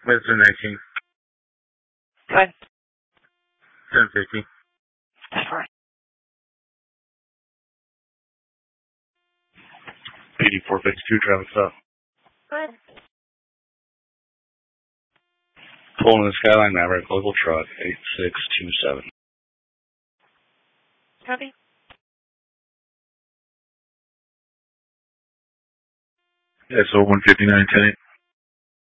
What's the 19? Good. 750. That's right. 8452, traffic stop. Good. Pulling in the Skyline Maverick, local truck, 8627. Copy. SO 159, 10.